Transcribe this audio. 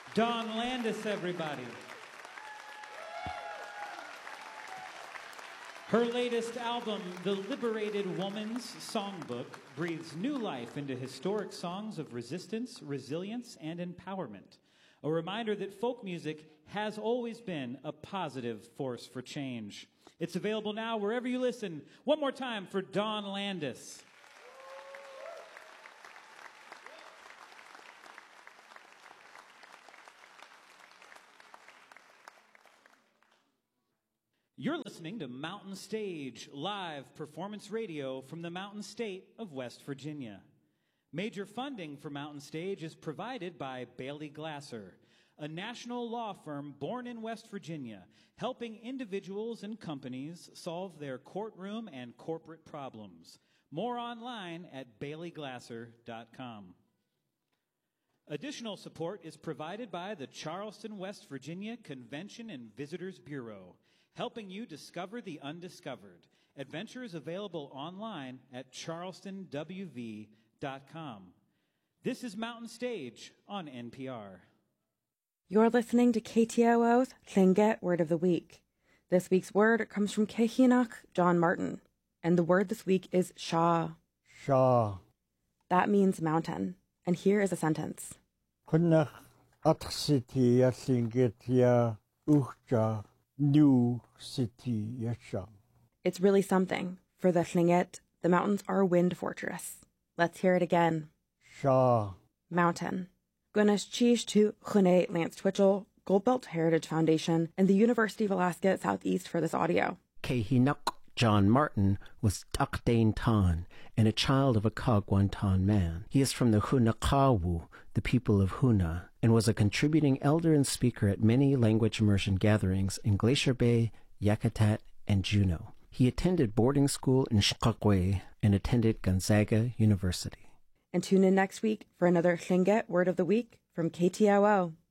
Dawn Landis, everybody. Her latest album, The Liberated Woman's Songbook, breathes new life into historic songs of resistance, resilience, and empowerment. A reminder that folk music has always been a positive force for change. It's available now wherever you listen. One more time for Dawn Landis. You're listening to Mountain Stage, live performance radio from the Mountain State of West Virginia. Major funding for Mountain Stage is provided by Bailey Glasser, a national law firm born in West Virginia, helping individuals and companies solve their courtroom and corporate problems. More online at baileyglasser.com. Additional support is provided by the Charleston, West Virginia Convention and Visitors Bureau, helping you discover the undiscovered. Adventures available online at charlestonwv.com. This is Mountain Stage on NPR. You're listening to KTOO's Tlingit Word of the Week. This week's word comes from Kehinach John Martin, and the word this week is Shaw. Shaw. That means mountain, and here is a sentence. Kunach atsitia singitia uchja New City Yesham. It's really something. For the Tlingit, the mountains are a wind fortress. Let's hear it again. Shaw. Mountain. Gunas Chish to Chune Lance Twitchell, Goldbelt Heritage Foundation, and the University of Alaska at Southeast for this audio. Kehinuk John Martin was Takdain Tan and a child of a Kagwantan man. He is from the Hunakawu, the people of Huna, and was a contributing elder and speaker at many language immersion gatherings in Glacier Bay, Yakutat, and Juneau. He attended boarding school in Shkakwe and attended Gonzaga University. And tune in next week for another Tlingit Word of the Week from KTOO.